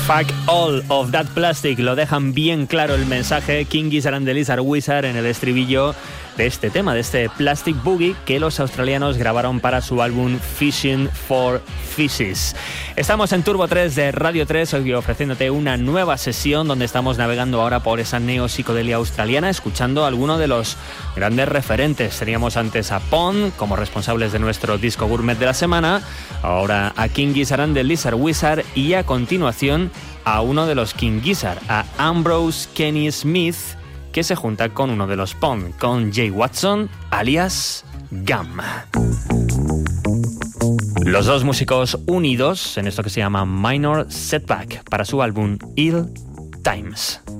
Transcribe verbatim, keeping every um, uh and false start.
Fuck all of that plastic. Lo dejan bien claro el mensaje King Gizzard and the Lizard Wizard en el estribillo de este tema, de este Plastic Boogie que los australianos grabaron para su álbum Fishing for Fishes. Estamos en Turbo tres de Radio tres, hoy ofreciéndote una nueva sesión donde estamos navegando ahora por esa neopsicodelia australiana, escuchando a algunos de los grandes referentes. Teníamos antes a Pond como responsables de nuestro disco gourmet de la semana, ahora a King Gizzard and the Lizard Wizard y a continuación a uno de los King Gizzard, a Ambrose Kenny Smith, que se junta con uno de los Pond, con Jay Watson, alias Gum. Los dos músicos unidos en esto que se llama Minor Setback para su álbum Ill Times.